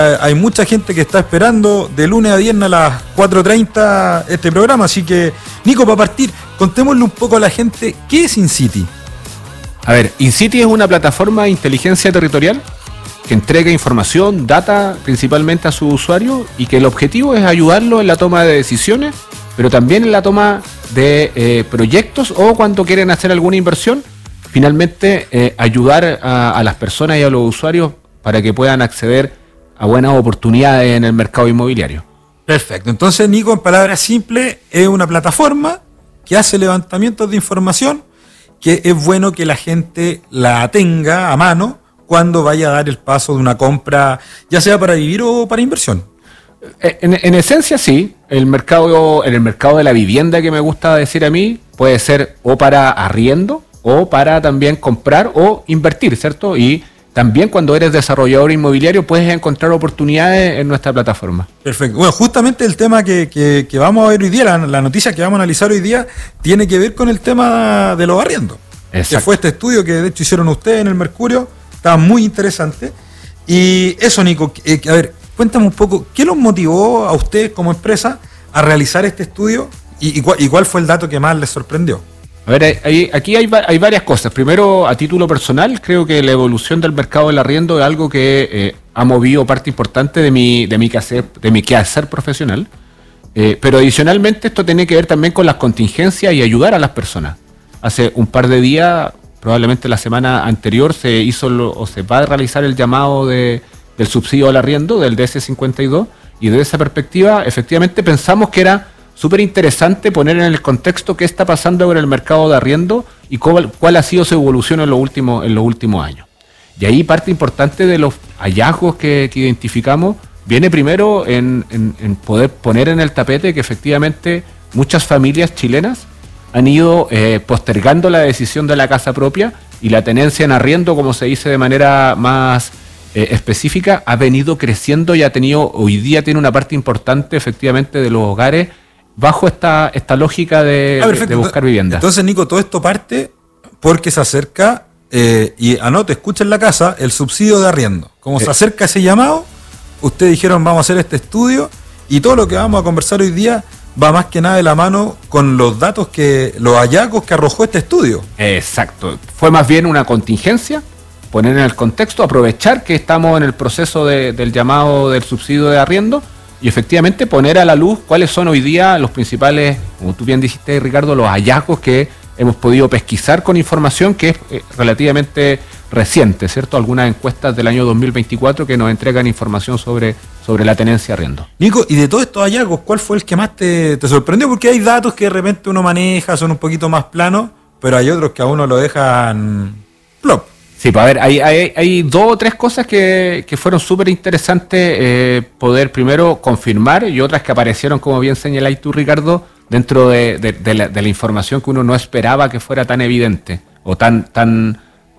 Hay mucha gente que está esperando de lunes a viernes a las 4:30 este programa, así que, Nico, para partir, contémosle un poco a la gente qué es InCity. A ver, InCity es una plataforma de inteligencia territorial que entrega información, data principalmente a su usuario y que el objetivo es ayudarlo en la toma de decisiones, pero también en la toma de proyectos o cuando quieren hacer alguna inversión, finalmente ayudar a las personas y a los usuarios para que puedan acceder a buenas oportunidades en el mercado inmobiliario. Perfecto. Entonces, Nico, en palabras simples, es una plataforma que hace levantamientos de información que es bueno que la gente la tenga a mano cuando vaya a dar el paso de una compra, ya sea para vivir o para inversión. En esencia, sí. En el mercado de la vivienda, que me gusta decir a mí, puede ser o para arriendo o para también comprar o invertir, ¿cierto? Y también cuando eres desarrollador inmobiliario puedes encontrar oportunidades en nuestra plataforma. Perfecto. Bueno, justamente el tema que vamos a ver hoy día, la noticia que vamos a analizar hoy día, tiene que ver con el tema de los arriendos. Exacto. Que fue este estudio que de hecho hicieron ustedes en el Mercurio, estaba muy interesante. Y eso, Nico, a ver, cuéntame un poco, ¿qué los motivó a ustedes como empresa a realizar este estudio y cuál fue el dato que más les sorprendió? A ver, aquí hay varias cosas. Primero, a título personal, creo que la evolución del mercado del arriendo es algo que ha movido parte importante de mi quehacer profesional. Pero adicionalmente esto tiene que ver también con las contingencias y ayudar a las personas. Hace un par de días, probablemente la semana anterior, se va a realizar el llamado del subsidio al arriendo, del DS52, y desde esa perspectiva, efectivamente pensamos que era súper interesante poner en el contexto qué está pasando con el mercado de arriendo y cuál ha sido su evolución en los últimos años. Y ahí parte importante de los hallazgos que identificamos viene primero en poder poner en el tapete que efectivamente muchas familias chilenas han ido postergando la decisión de la casa propia y la tenencia en arriendo, como se dice de manera más específica, ha venido creciendo y hoy día tiene una parte importante efectivamente de los hogares bajo esta lógica de buscar vivienda. Entonces, Nico, todo esto parte porque se acerca, y escucha en la casa, el subsidio de arriendo. Como se acerca ese llamado, ustedes dijeron vamos a hacer este estudio y todo lo que vamos a conversar hoy día va más que nada de la mano con los datos los hallazgos que arrojó este estudio. Exacto. Fue más bien una contingencia, poner en el contexto, aprovechar que estamos en el proceso del llamado del subsidio de arriendo y efectivamente poner a la luz cuáles son hoy día los principales, como tú bien dijiste, Ricardo, los hallazgos que hemos podido pesquisar con información que es relativamente reciente, ¿cierto? Algunas encuestas del año 2024 que nos entregan información sobre la tenencia arriendo. Nico, y de todos estos hallazgos, ¿cuál fue el que más te sorprendió? Porque hay datos que de repente uno maneja, son un poquito más planos, pero hay otros que a uno lo dejan plop. Sí, pues a ver, hay dos o tres cosas que fueron súper interesantes poder primero confirmar y otras que aparecieron, como bien señaláis tú, Ricardo, dentro de la información que uno no esperaba que fuera tan evidente o tan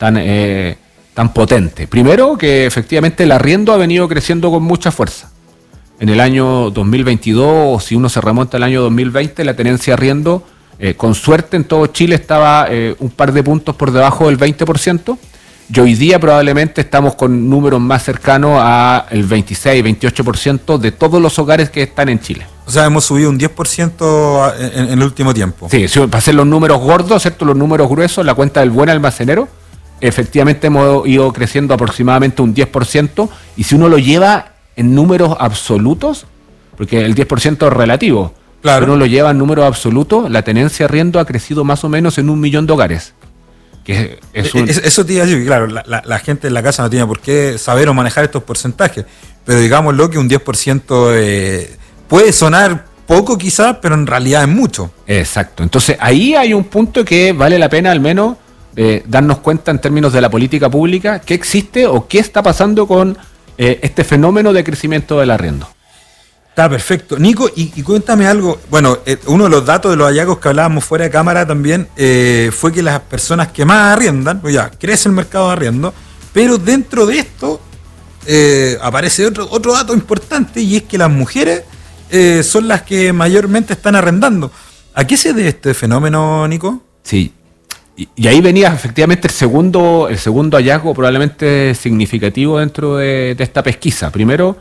potente. Primero, que efectivamente el arriendo ha venido creciendo con mucha fuerza. En el año 2022, o si uno se remonta al año 2020, la tenencia arriendo, con suerte en todo Chile estaba un par de puntos por debajo del 20%. Y hoy día probablemente estamos con números más cercanos al 26-28% de todos los hogares que están en Chile. O sea, hemos subido un 10% en el último tiempo. Sí, para hacer los números gordos, ¿cierto? Los números gruesos, la cuenta del buen almacenero, efectivamente hemos ido creciendo aproximadamente un 10%, y si uno lo lleva en números absolutos, porque el 10% es relativo, claro, pero uno lo lleva en números absolutos, la tenencia arriendo ha crecido más o menos en 1 millón de hogares. Que Eso te iba a decir, claro, la gente en la casa no tiene por qué saber o manejar estos porcentajes, pero digámoslo que un 10% puede sonar poco quizás, pero en realidad es mucho. Exacto, entonces ahí hay un punto que vale la pena al menos darnos cuenta en términos de la política pública, qué existe o qué está pasando con este fenómeno de crecimiento del arriendo. Está perfecto. Nico, y cuéntame algo. Bueno, uno de los datos de los hallazgos que hablábamos fuera de cámara también fue que las personas que más arriendan, pues ya, crece el mercado de arriendo, pero dentro de esto aparece otro dato importante, y es que las mujeres son las que mayormente están arrendando. ¿A qué se debe este fenómeno, Nico? Sí, y ahí venía efectivamente el segundo hallazgo probablemente significativo dentro de esta pesquisa. Primero,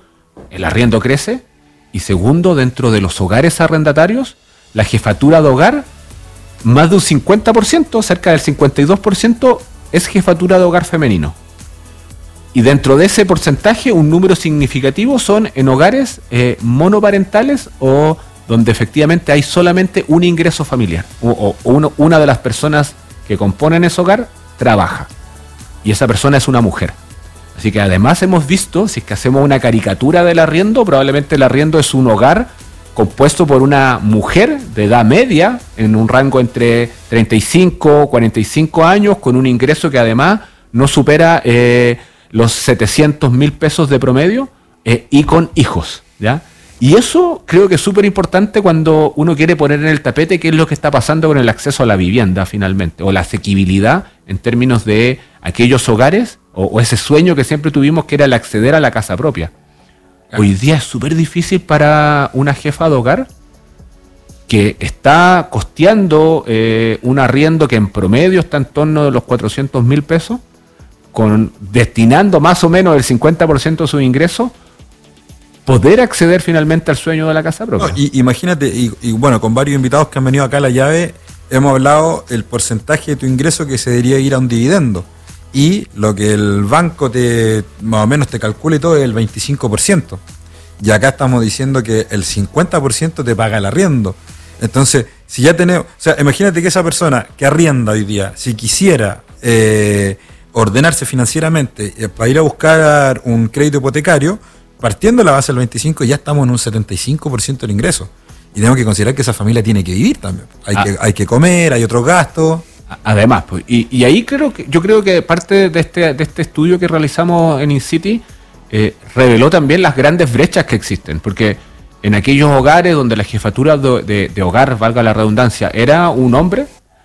el arriendo crece. Y segundo, dentro de los hogares arrendatarios, la jefatura de hogar, más de un 50%, cerca del 52%, es jefatura de hogar femenino. Y dentro de ese porcentaje, un número significativo son en hogares monoparentales o donde efectivamente hay solamente un ingreso familiar. Una de las personas que componen ese hogar trabaja. Y esa persona es una mujer. Así que además hemos visto, si es que hacemos una caricatura del arriendo, probablemente el arriendo es un hogar compuesto por una mujer de edad media, en un rango entre 35 y 45 años, con un ingreso que además no supera los 700.000 pesos de promedio, y con hijos, ¿ya? Y eso creo que es súper importante cuando uno quiere poner en el tapete qué es lo que está pasando con el acceso a la vivienda finalmente, o la asequibilidad en términos de aquellos hogares, o ese sueño que siempre tuvimos que era el acceder a la casa propia. Hoy día es súper difícil para una jefa de hogar que está costeando un arriendo que en promedio está en torno de los 400.000 pesos, destinando más o menos el 50% de sus ingresos, poder acceder finalmente al sueño de la casa propia. No, imagínate, y bueno, con varios invitados que han venido acá a La Llave, hemos hablado el porcentaje de tu ingreso que se debería ir a un dividendo. Y lo que el banco más o menos te calcula y todo es el 25%. Y acá estamos diciendo que el 50% te paga el arriendo. Entonces, si ya tenemos... O sea, imagínate que esa persona que arrienda hoy día, si quisiera ordenarse financieramente para ir a buscar un crédito hipotecario, partiendo de la base del 25%, ya estamos en un 75% del ingreso. Y tenemos que considerar que esa familia tiene que vivir también. Hay que comer, hay otros gastos... Además, pues, y ahí yo creo que parte de este estudio que realizamos en InCity reveló también las grandes brechas que existen, porque en aquellos hogares donde la jefatura de hogar, valga la redundancia, era un hombre,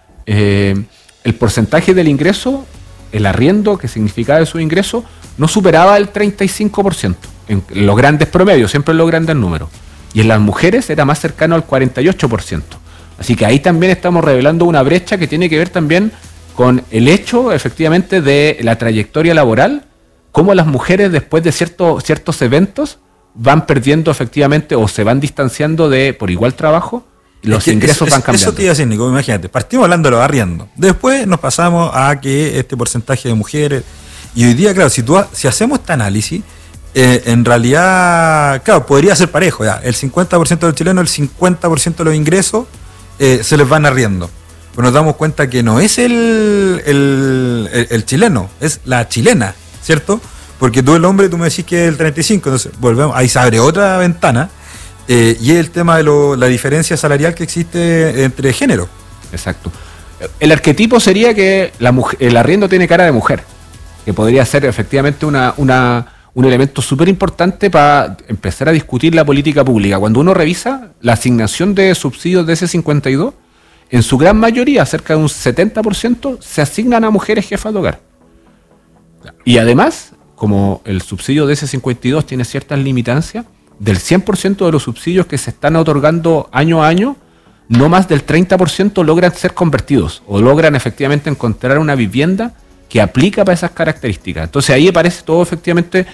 el porcentaje del ingreso, el arriendo que significaba de su ingreso, no superaba el 35%, en los grandes promedios, siempre en los grandes números, y en las mujeres era más cercano al 48%. Así que ahí también estamos revelando una brecha que tiene que ver también con el hecho, efectivamente, de la trayectoria laboral, cómo las mujeres después de ciertos eventos van perdiendo efectivamente o se van distanciando por igual trabajo, y los ingresos van cambiando. Eso te iba a decir, Nico, imagínate, partimos hablando de los arriendos, después nos pasamos a que este porcentaje de mujeres, y hoy día, claro, si hacemos este análisis, en realidad, claro, podría ser parejo, ya, el 50% del chileno, el 50% de los ingresos, se les van arriendo. Pero nos damos cuenta que no es el chileno, es la chilena, ¿cierto? Porque tú el hombre, tú me decís que es el 35%, entonces volvemos, ahí se abre otra ventana, y es el tema de la diferencia salarial que existe entre géneros. Exacto. El arquetipo sería que el arriendo tiene cara de mujer, que podría ser efectivamente un elemento súper importante para empezar a discutir la política pública. Cuando uno revisa la asignación de subsidios de ese 52, en su gran mayoría, cerca de un 70%, se asignan a mujeres jefas de hogar. Claro. Y además, como el subsidio de ese 52 tiene ciertas limitancias, del 100% de los subsidios que se están otorgando año a año, no más del 30% logran ser convertidos o logran efectivamente encontrar una vivienda que aplica para esas características. Entonces ahí aparece todo efectivamente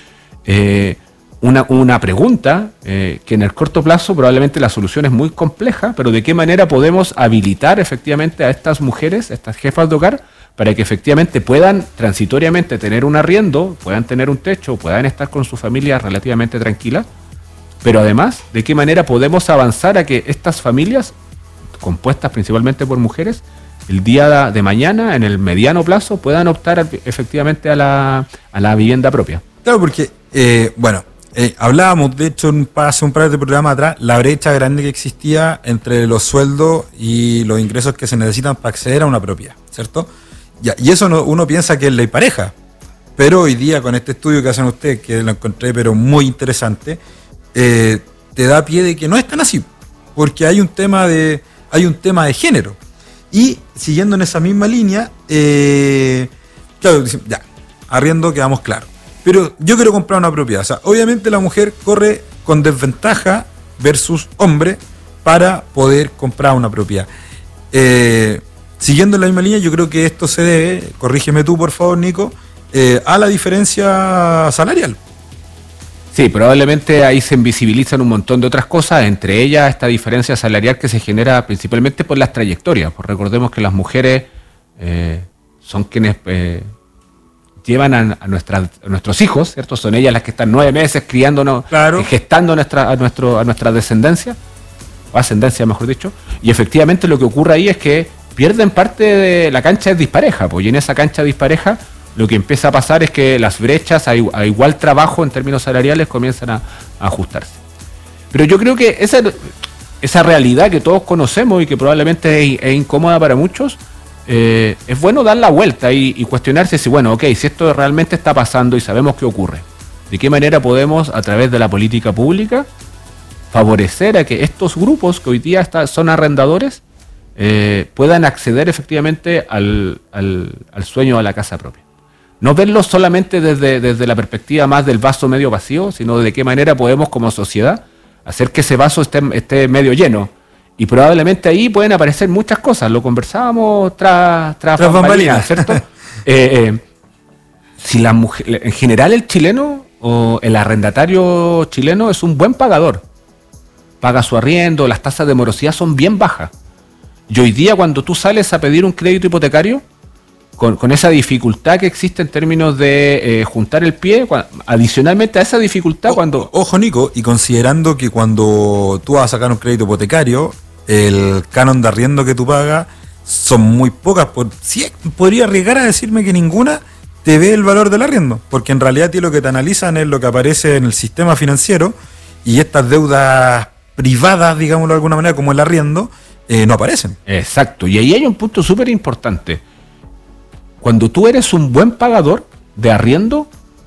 una pregunta que en el corto plazo probablemente la solución es muy compleja, pero de qué manera podemos habilitar efectivamente a estas mujeres, estas jefas de hogar, para que efectivamente puedan transitoriamente tener un arriendo, puedan tener un techo, puedan estar con su familia relativamente tranquilas, pero además de qué manera podemos avanzar a que estas familias, compuestas principalmente por mujeres, el día de mañana, en el mediano plazo, puedan optar efectivamente a la vivienda propia. Claro, porque, hablábamos, de hecho, hace un par de programas atrás, la brecha grande que existía entre los sueldos y los ingresos que se necesitan para acceder a una propiedad, ¿cierto? Y eso uno piensa que es ley pareja, pero hoy día con este estudio que hacen ustedes, que lo encontré pero muy interesante, te da pie de que no es tan así, porque hay un tema de género. Y siguiendo en esa misma línea, claro, ya, arriendo quedamos claros. Pero yo quiero comprar una propiedad. O sea, obviamente la mujer corre con desventaja versus hombre para poder comprar una propiedad. Siguiendo en la misma línea, yo creo que esto se debe, corrígeme tú por favor, Nico, a la diferencia salarial. Sí, probablemente ahí se invisibilizan un montón de otras cosas, entre ellas esta diferencia salarial que se genera principalmente por las trayectorias. Pues recordemos que las mujeres son quienes llevan a nuestros hijos, ¿cierto? Son ellas las que están 9 meses criándonos, claro, gestando a nuestra descendencia, o ascendencia mejor dicho, y efectivamente lo que ocurre ahí es que pierden parte de la cancha es dispareja, pues, y en esa cancha dispareja lo que empieza a pasar es que las brechas a igual trabajo en términos salariales comienzan a ajustarse. Pero yo creo que esa realidad que todos conocemos y que probablemente es incómoda para muchos, es bueno dar la vuelta y cuestionarse si, bueno, ok, si esto realmente está pasando y sabemos qué ocurre, ¿de qué manera podemos, a través de la política pública, favorecer a que estos grupos que hoy día son arrendadores puedan acceder efectivamente al sueño de la casa propia? No verlo solamente desde la perspectiva más del vaso medio vacío, sino de qué manera podemos como sociedad hacer que ese vaso esté medio lleno. Y probablemente ahí pueden aparecer muchas cosas. Lo conversábamos tras bambalinas, ¿cierto? Si la mujer, en general el chileno o el arrendatario chileno es un buen pagador. Paga su arriendo, las tasas de morosidad son bien bajas. Y hoy día cuando tú sales a pedir un crédito hipotecario, con esa dificultad que existe en términos de juntar el pie, adicionalmente a esa dificultad cuando... Ojo, Nico, y considerando que cuando tú vas a sacar un crédito hipotecario, el canon de arriendo que tú pagas son muy pocas. Podría arriesgar a decirme que ninguna te ve el valor del arriendo, porque en realidad lo que te analizan es lo que aparece en el sistema financiero, y estas deudas privadas, digámoslo de alguna manera, como el arriendo, no aparecen. Exacto, y ahí hay un punto súper importante. Cuando tú eres un buen pagador de arriendo,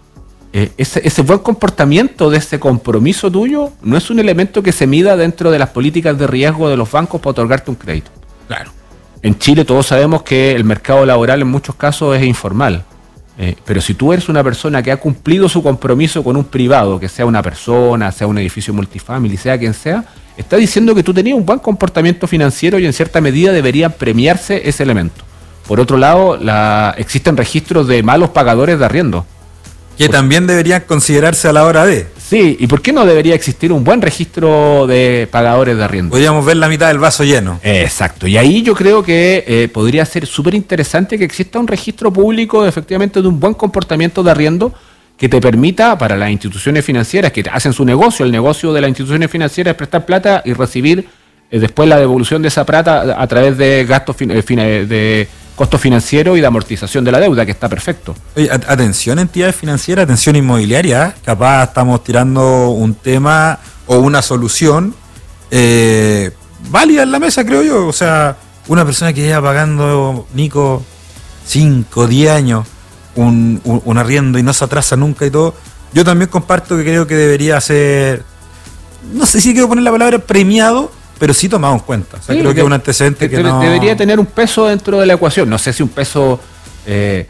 ese buen comportamiento de ese compromiso tuyo no es un elemento que se mida dentro de las políticas de riesgo de los bancos para otorgarte un crédito. Claro. En Chile todos sabemos que el mercado laboral en muchos casos es informal. Pero si tú eres una persona que ha cumplido su compromiso con un privado, que sea una persona, sea un edificio multifamily, sea quien sea, está diciendo que tú tenías un buen comportamiento financiero y en cierta medida debería premiarse ese elemento. Por otro lado, existen registros de malos pagadores de arriendo. Que también deberían considerarse a la hora de... Sí, ¿y por qué no debería existir un buen registro de pagadores de arriendo? Podríamos ver la mitad del vaso lleno. Exacto, y ahí yo creo que podría ser súper interesante que exista un registro público efectivamente de un buen comportamiento de arriendo que te permita para las instituciones financieras que hacen su negocio, el negocio de las instituciones financieras es prestar plata y recibir después la devolución de esa plata a través de gastos de costo financiero y de amortización de la deuda, que está perfecto. Oye, atención entidades financieras, atención inmobiliaria, capaz estamos tirando un tema o una solución válida en la mesa, creo yo. O sea, una persona que lleva pagando, Nico, 5, 10 años un arriendo y no se atrasa nunca y todo, yo también comparto que creo que debería ser, no sé si quiero poner la palabra premiado, pero sí tomado en cuenta. O sea, sí, creo que es un antecedente que no... Debería tener un peso dentro de la ecuación. No sé si un peso, el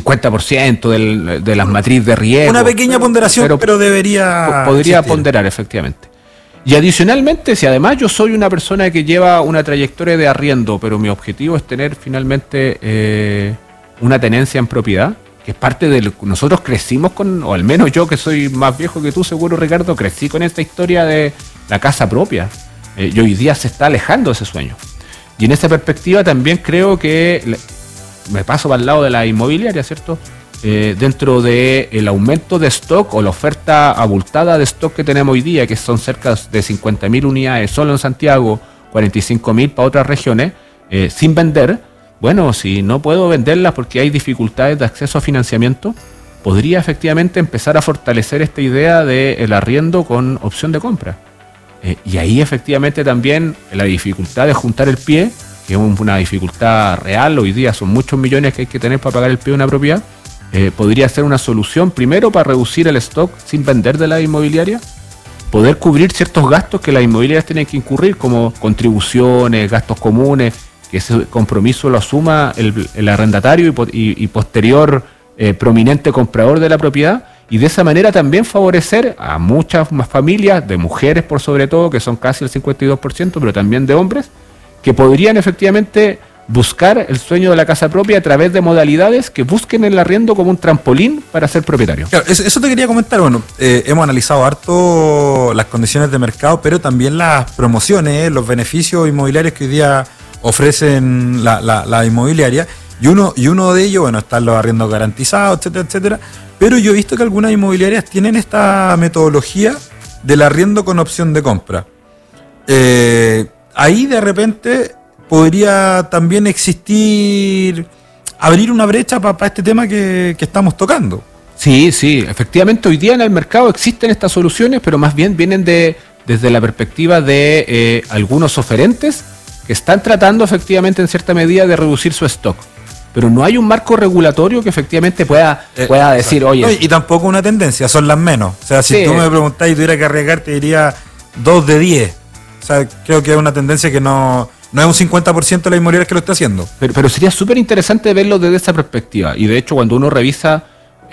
50% de las matrices de riesgo. Una pequeña ponderación, pero debería... Podría existir. Ponderar, efectivamente. Y adicionalmente, si además yo soy una persona que lleva una trayectoria de arriendo, pero mi objetivo es tener finalmente una tenencia en propiedad, que es parte de... Nosotros crecimos con, o al menos yo que soy más viejo que tú, seguro, Ricardo, crecí con esta historia de la casa propia. Y hoy día se está alejando ese sueño. Y en esa perspectiva también creo que, me paso para el lado de la inmobiliaria, ¿cierto? Dentro del aumento de stock o la oferta abultada de stock que tenemos hoy día, que son cerca de 50.000 unidades solo en Santiago, 45.000 para otras regiones, sin vender, bueno, si no puedo venderlas porque hay dificultades de acceso a financiamiento, podría efectivamente empezar a fortalecer esta idea del arriendo con opción de compra. Y ahí efectivamente también la dificultad de juntar el pie, que es una dificultad real, hoy día son muchos millones que hay que tener para pagar el pie de una propiedad, podría ser una solución primero para reducir el stock sin vender de la inmobiliaria, poder cubrir ciertos gastos que las inmobiliarias tienen que incurrir, como contribuciones, gastos comunes, que ese compromiso lo asuma el arrendatario y posterior prominente comprador de la propiedad. Y de esa manera también favorecer a muchas más familias, de mujeres por sobre todo, que son casi el 52%, pero también de hombres, que podrían efectivamente buscar el sueño de la casa propia a través de modalidades que busquen el arriendo como un trampolín para ser propietario. Claro, eso te quería comentar. Bueno, hemos analizado harto las condiciones de mercado, pero también las promociones, los beneficios inmobiliarios que hoy día ofrecen la inmobiliaria. Y uno de ellos, bueno, están los arriendos garantizados, etcétera, etcétera. Pero yo he visto que algunas inmobiliarias tienen esta metodología del arriendo con opción de compra. Ahí de repente podría también abrir una brecha para este tema que estamos tocando. Sí, efectivamente hoy día en el mercado existen estas soluciones, pero más bien vienen desde la perspectiva de algunos oferentes que están tratando efectivamente en cierta medida de reducir su stock. Pero no hay un marco regulatorio que efectivamente pueda decir, oye... No, y tampoco una tendencia, son las menos. O sea, si tú me preguntás y tuviera que arriesgar, te diría 2 de 10. O sea, creo que es una tendencia que no es un 50% de las inmobiliarias que lo está haciendo. Pero sería súper interesante verlo desde esa perspectiva. Y de hecho, cuando uno revisa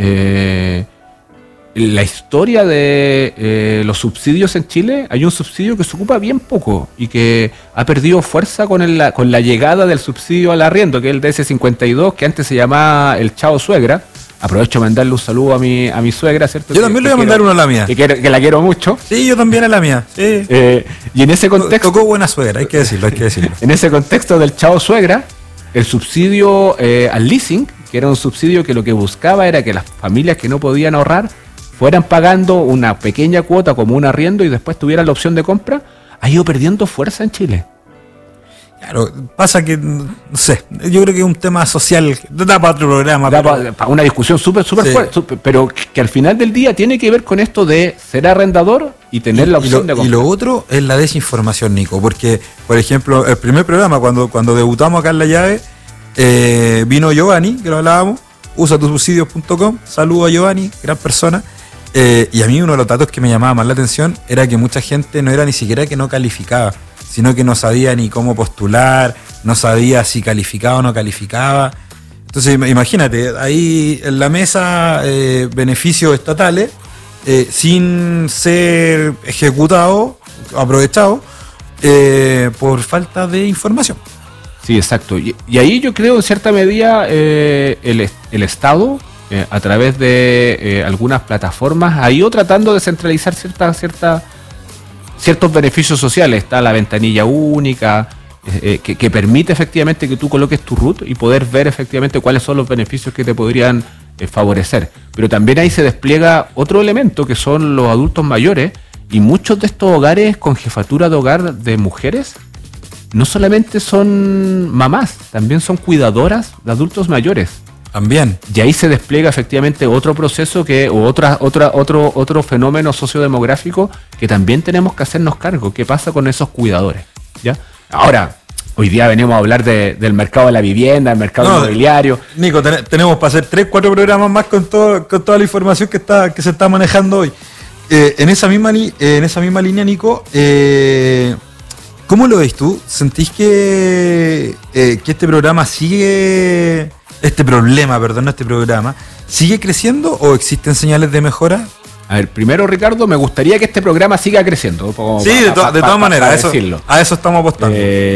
la historia de los subsidios en Chile, hay un subsidio que se ocupa bien poco y que ha perdido fuerza con la llegada del subsidio al arriendo, que es el DS52, que antes se llamaba el Chao Suegra. Aprovecho de mandarle un saludo a mi suegra, ¿cierto? Yo también le voy a mandar uno a la mía. Que la quiero mucho. Sí, yo también a la mía. Sí. Y en ese contexto... Tocó buena suegra, hay que decirlo. En ese contexto del Chao Suegra, el subsidio al leasing, que era un subsidio que lo que buscaba era que las familias que no podían ahorrar fueran pagando una pequeña cuota como un arriendo y después tuvieran la opción de compra, ha ido perdiendo fuerza en Chile. Claro, pasa que, no sé, yo creo que es un tema social, da para otro programa. Para una discusión súper Sí. fuerte, pero que al final del día tiene que ver con esto de ser arrendador y tener la opción de compra. Y lo otro es la desinformación, Nico, porque, por ejemplo, el primer programa, cuando debutamos acá en La Llave, vino Giovanni, que lo hablábamos, usatosubsidios.com, saludo a Giovanni, gran persona. Y a mí uno de los datos que me llamaba más la atención era que mucha gente no era ni siquiera que no calificaba, sino que no sabía ni cómo postular, no sabía si calificaba o no calificaba. Entonces imagínate, ahí en la mesa beneficios estatales sin ser ejecutados, aprovechados por falta de información. Sí, exacto. Y ahí yo creo en cierta medida el Estado, a través de algunas plataformas, ha ido tratando de centralizar ciertos beneficios sociales. Está la ventanilla única, que permite efectivamente que tú coloques tu RUT y poder ver efectivamente cuáles son los beneficios que te podrían favorecer. Pero también ahí se despliega otro elemento que son los adultos mayores, y muchos de estos hogares con jefatura de hogar de mujeres no solamente son mamás, también son cuidadoras de adultos mayores. También. Y ahí se despliega efectivamente otro proceso otro fenómeno sociodemográfico que también tenemos que hacernos cargo. ¿Qué pasa con esos cuidadores? ¿Ya? Ahora, hoy día venimos a hablar del mercado de la vivienda, del mercado inmobiliario. Nico, tenemos para hacer 3-4 programas más con toda la información que se está manejando hoy. En esa misma línea, Nico, ¿cómo lo ves tú? ¿Sentís que este programa sigue... Este programa sigue creciendo o existen señales de mejora? A ver, primero, Ricardo, me gustaría que este programa siga creciendo. Sí, de todas maneras, a eso estamos apostando.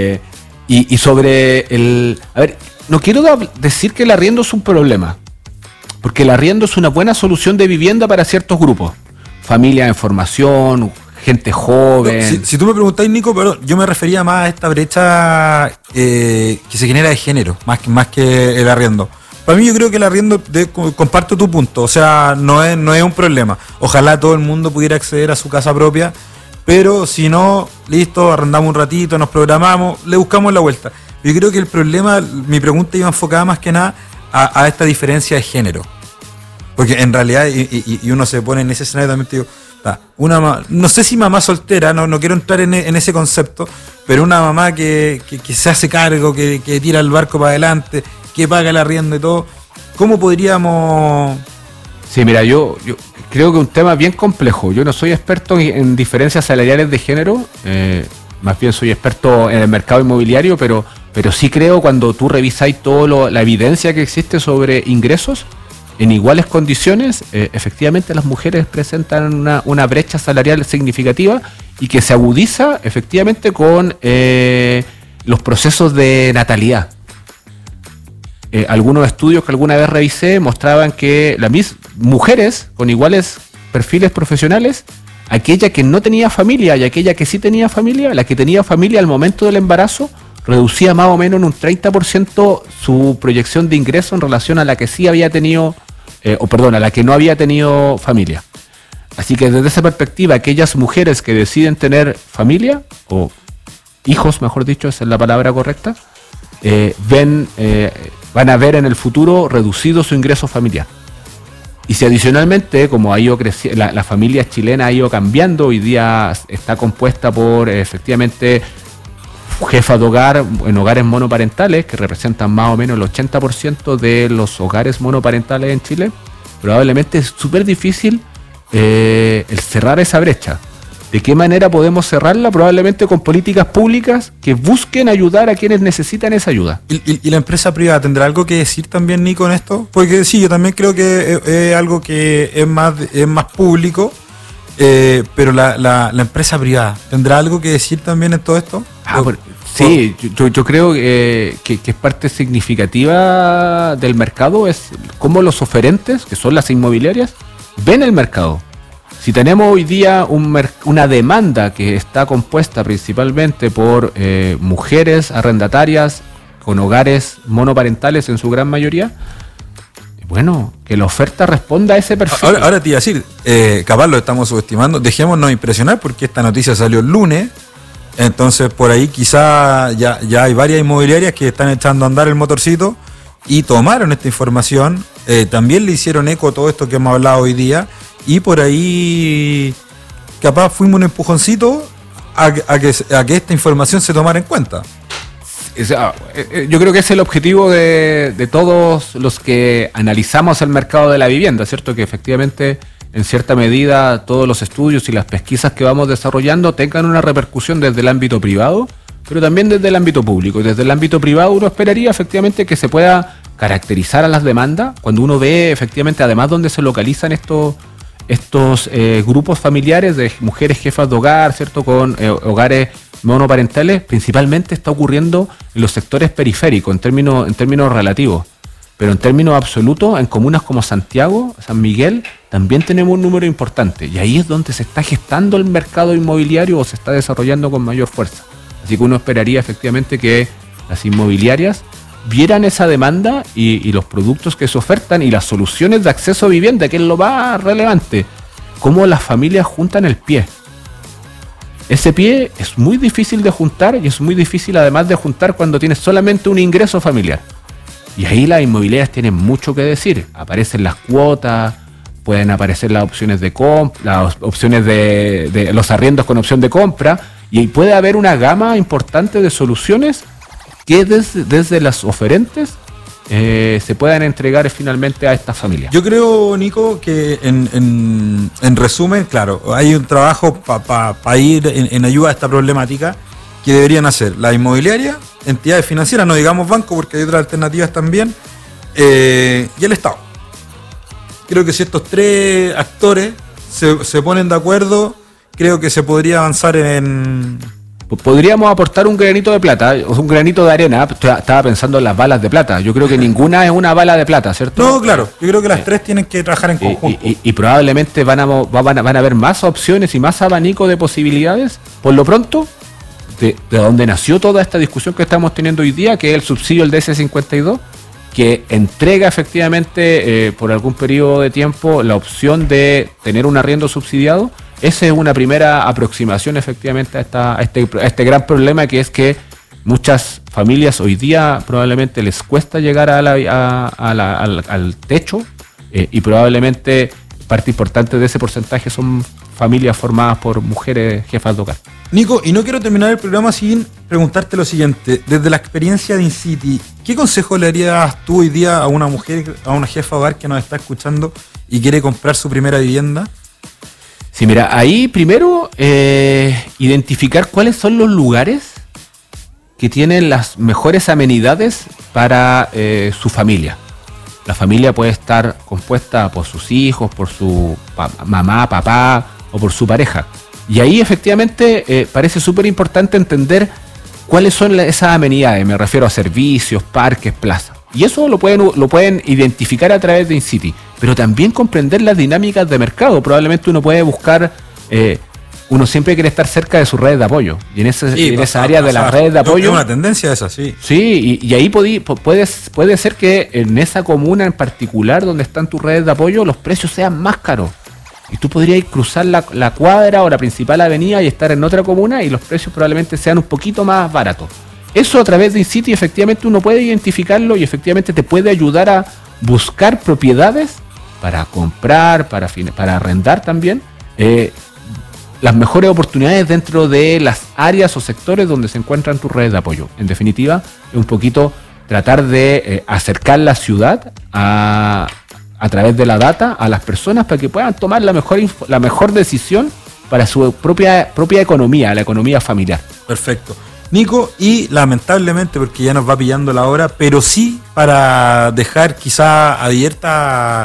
Y sobre a ver, no quiero decir que el arriendo es un problema, porque el arriendo es una buena solución de vivienda para ciertos grupos. Familias en formación, gente joven. No, si tú me preguntáis, Nico, pero yo me refería más a esta brecha que se genera de género, más que el arriendo. Para mí yo creo que el arriendo, comparto tu punto, o sea, no es un problema. Ojalá todo el mundo pudiera acceder a su casa propia, pero si no, listo, arrendamos un ratito, nos programamos, le buscamos la vuelta. Yo creo que el problema, mi pregunta iba enfocada más que nada a esta diferencia de género. Porque en realidad, y uno se pone en ese escenario también, te digo, no sé si mamá soltera, no quiero entrar en ese concepto, pero una mamá que se hace cargo, que tira el barco para adelante, que paga el arriendo y todo, ¿cómo podríamos...? Sí, mira, yo creo que es un tema bien complejo. Yo no soy experto en diferencias salariales de género, más bien soy experto en el mercado inmobiliario, pero sí creo, cuando tú revisáis toda la evidencia que existe sobre ingresos, en iguales condiciones, efectivamente las mujeres presentan una brecha salarial significativa y que se agudiza efectivamente con los procesos de natalidad. algunos estudios que alguna vez revisé mostraban que las mujeres con iguales perfiles profesionales, aquella que no tenía familia y aquella que sí tenía familia, la que tenía familia al momento del embarazo, reducía más o menos en un 30% su proyección de ingreso en relación a la que sí había tenido, a la que no había tenido familia. Así que desde esa perspectiva, aquellas mujeres que deciden tener familia, o hijos, mejor dicho, esa es la palabra correcta, van a ver en el futuro reducido su ingreso familiar. Y si adicionalmente, como ha ido creciendo, la familia chilena ha ido cambiando, hoy día está compuesta por efectivamente jefas de hogar en hogares monoparentales, que representan más o menos el 80% de los hogares monoparentales en Chile, probablemente es súper difícil el cerrar esa brecha. ¿De qué manera podemos cerrarla? Probablemente con políticas públicas que busquen ayudar a quienes necesitan esa ayuda. ¿Y la empresa privada tendrá algo que decir también, Nico, en esto? Porque sí, yo también creo que es algo que es más público, pero la empresa privada, ¿tendrá algo que decir también en todo esto? Sí, yo creo que es parte significativa del mercado, es cómo los oferentes, que son las inmobiliarias, ven el mercado. Si tenemos hoy día una demanda que está compuesta principalmente por mujeres arrendatarias con hogares monoparentales en su gran mayoría, bueno, que la oferta responda a ese perfil. Ahora te iba a decir, capaz lo estamos subestimando, dejémonos impresionar porque esta noticia salió el lunes, entonces por ahí quizá ya hay varias inmobiliarias que están echando a andar el motorcito y tomaron esta información, también le hicieron eco a todo esto que hemos hablado hoy día. Y por ahí capaz fuimos un empujoncito a que esta información se tomara en cuenta. Yo creo que es el objetivo de todos los que analizamos el mercado de la vivienda, ¿cierto? Que efectivamente, en cierta medida, todos los estudios y las pesquisas que vamos desarrollando tengan una repercusión desde el ámbito privado, pero también desde el ámbito público. Y desde el ámbito privado uno esperaría efectivamente que se pueda caracterizar a las demandas, cuando uno ve efectivamente, además, dónde se localizan estos grupos familiares de mujeres jefas de hogar, ¿cierto? Con hogares monoparentales, principalmente está ocurriendo en los sectores periféricos, en términos relativos. Pero en términos absolutos, en comunas como Santiago, San Miguel, también tenemos un número importante. Y ahí es donde se está gestando el mercado inmobiliario o se está desarrollando con mayor fuerza. Así que uno esperaría efectivamente que las inmobiliarias vieran esa demanda y los productos que se ofertan y las soluciones de acceso a vivienda, que es lo más relevante. Cómo las familias juntan el pie. Ese pie es muy difícil de juntar y es muy difícil además de juntar cuando tienes solamente un ingreso familiar. Y ahí las inmobiliarias tienen mucho que decir. Aparecen las cuotas, pueden aparecer las opciones de compra, las opciones de los arriendos con opción de compra, y puede haber una gama importante de soluciones que desde las oferentes se puedan entregar finalmente a estas familias. Yo creo, Nico, que en resumen, claro, hay un trabajo para ir en ayuda a esta problemática que deberían hacer la inmobiliaria, entidades financieras, no digamos banco porque hay otras alternativas también, y el Estado. Creo que si estos tres actores se ponen de acuerdo, creo que se podría avanzar en... Podríamos aportar un granito de plata, o un granito de arena. Estaba pensando en las balas de plata. Yo creo que ninguna es una bala de plata, ¿cierto? No, claro. Yo creo que las tres tienen que trabajar en conjunto. Y probablemente van a haber más opciones y más abanico de posibilidades. Por lo pronto, de donde nació toda esta discusión que estamos teniendo hoy día, que es el subsidio del DS52, que entrega efectivamente por algún periodo de tiempo la opción de tener un arriendo subsidiado. Esa es una primera aproximación efectivamente a este gran problema, que es que muchas familias hoy día probablemente les cuesta llegar al techo y probablemente parte importante de ese porcentaje son familias formadas por mujeres jefas de hogar. Nico, y no quiero terminar el programa sin preguntarte lo siguiente. Desde la experiencia de InCity, ¿qué consejo le harías tú hoy día a una mujer, a una jefa de hogar que nos está escuchando y quiere comprar su primera vivienda? Sí, mira, ahí primero identificar cuáles son los lugares que tienen las mejores amenidades para su familia. La familia puede estar compuesta por sus hijos, por su mamá, papá o por su pareja. Y ahí efectivamente parece súper importante entender cuáles son esas amenidades. Me refiero a servicios, parques, plazas. Y eso lo pueden identificar a través de InCity, pero también comprender las dinámicas de mercado. Probablemente uno puede buscar, uno siempre quiere estar cerca de sus redes de apoyo, y en esa área de las redes de apoyo... Es una tendencia esa, sí. Sí, y ahí puede ser que en esa comuna en particular donde están tus redes de apoyo, los precios sean más caros. Y tú podrías cruzar la cuadra o la principal avenida y estar en otra comuna y los precios probablemente sean un poquito más baratos. Eso a través de InCity efectivamente uno puede identificarlo y efectivamente te puede ayudar a buscar propiedades para comprar, para arrendar también, las mejores oportunidades dentro de las áreas o sectores donde se encuentran tus redes de apoyo. En definitiva, es un poquito tratar de acercar la ciudad a través de la data a las personas para que puedan tomar la mejor decisión para su propia economía, la economía familiar. Perfecto. Nico, y lamentablemente, porque ya nos va pillando la hora, pero sí para dejar quizá abierta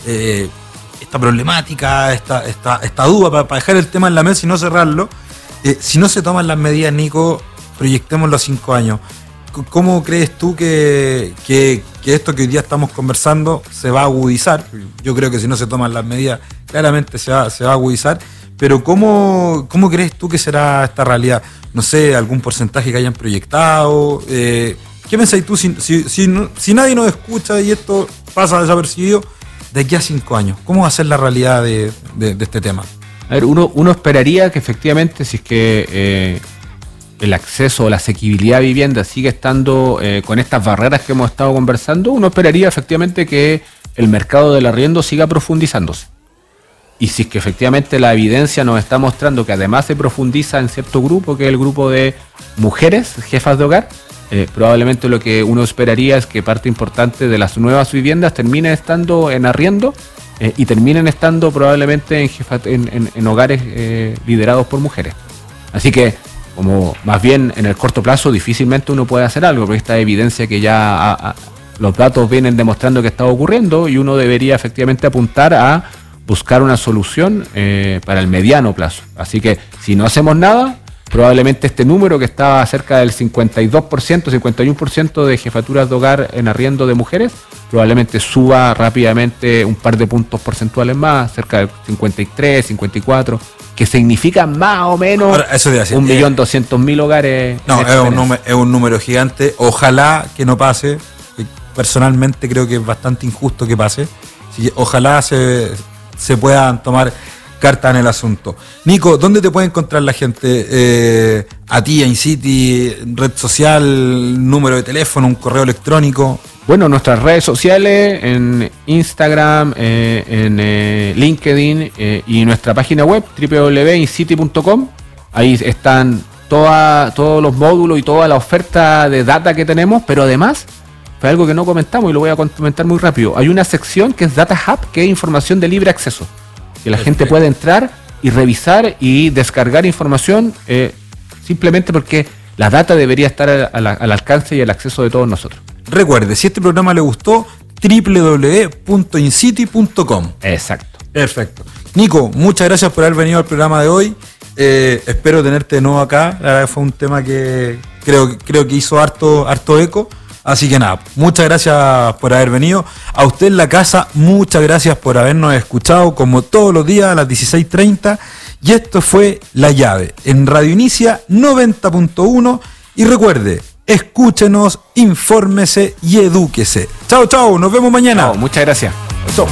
esta problemática, esta duda, para dejar el tema en la mesa y no cerrarlo, si no se toman las medidas, Nico, proyectémoslo a 5 años. ¿Cómo crees tú que esto que hoy día estamos conversando se va a agudizar? Yo creo que si no se toman las medidas, claramente se va a agudizar. Pero ¿cómo crees tú que será esta realidad? No sé, algún porcentaje que hayan proyectado. ¿Qué pensáis tú si nadie nos escucha y esto pasa desapercibido de aquí a 5 años? ¿Cómo va a ser la realidad de este tema? A ver, uno esperaría que efectivamente, si es que el acceso o la asequibilidad a vivienda sigue estando con estas barreras que hemos estado conversando, uno esperaría efectivamente que el mercado del arriendo siga profundizándose. Y si es que efectivamente la evidencia nos está mostrando que además se profundiza en cierto grupo, que es el grupo de mujeres, jefas de hogar, probablemente lo que uno esperaría es que parte importante de las nuevas viviendas termine estando en arriendo y terminen estando probablemente en hogares liderados por mujeres. Así que, como más bien en el corto plazo difícilmente uno puede hacer algo, porque esta evidencia que ya los datos vienen demostrando que está ocurriendo, y uno debería efectivamente apuntar a buscar una solución para el mediano plazo. Así que si no hacemos nada, probablemente este número que estaba cerca del 52%, 51% de jefaturas de hogar en arriendo de mujeres, probablemente suba rápidamente un par de puntos porcentuales más, cerca del 53, 54%, que significa más o menos ahora, 1.200.000 hogares. No, es un número gigante. Ojalá que no pase. Personalmente creo que es bastante injusto que pase. Así que ojalá se puedan tomar cartas en el asunto. Nico, ¿dónde te puede encontrar la gente? A ti, a InCity, red social, número de teléfono, un correo electrónico. Bueno, nuestras redes sociales, en Instagram, en LinkedIn y nuestra página web www.incity.com. Ahí están todos los módulos y toda la oferta de data que tenemos, pero además, fue algo que no comentamos y lo voy a comentar muy rápido. Hay una sección que es Data Hub, que es información de libre acceso, que la gente puede entrar y revisar y descargar información simplemente porque la data debería estar al alcance y al acceso de todos nosotros. Recuerde, si este programa le gustó, www.incity.com. Exacto. Perfecto. Nico, muchas gracias por haber venido al programa de hoy. Espero tenerte de nuevo acá. La verdad fue un tema que creo que hizo harto eco. Así que nada, muchas gracias por haber venido. A usted en la casa, muchas gracias por habernos escuchado como todos los días a las 16:30. Y esto fue La Llave en Radio Inicia 90.1. Y recuerde, escúchenos, infórmese y edúquese. Chao, chao, nos vemos mañana. Chao, muchas gracias. Chao.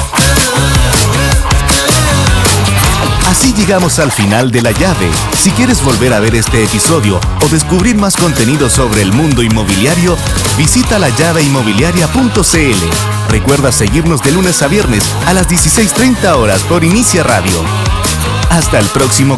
Así llegamos al final de La Llave. Si quieres volver a ver este episodio o descubrir más contenido sobre el mundo inmobiliario, visita lallaveinmobiliaria.cl. Recuerda seguirnos de lunes a viernes a las 16:30 horas por Inicia Radio. Hasta el próximo